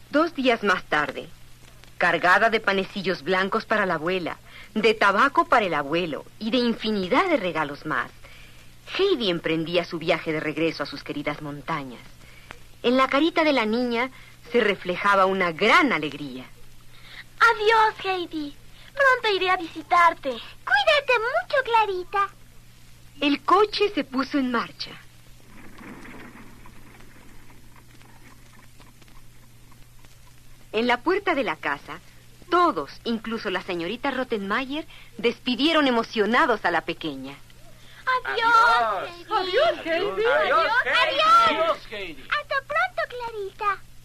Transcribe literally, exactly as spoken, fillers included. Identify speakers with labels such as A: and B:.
A: Dos días más tarde, cargada de panecillos blancos para la abuela, de tabaco para el abuelo y de infinidad de regalos más, Heidi emprendía su viaje de regreso a sus queridas montañas. En la carita de la niña se reflejaba una gran alegría.
B: Adiós, Heidi. Pronto iré a visitarte.
C: Cuídate mucho, Clarita.
A: El coche se puso en marcha. En la puerta de la casa, todos, incluso la señorita Rottenmeier, despidieron emocionados a la pequeña.
B: Adiós, Heidi.
D: Adiós, Heidi.
B: Adiós,
D: Adiós,
B: Heidi.
D: Adiós, Heidi.
C: Hasta pronto, Clarita.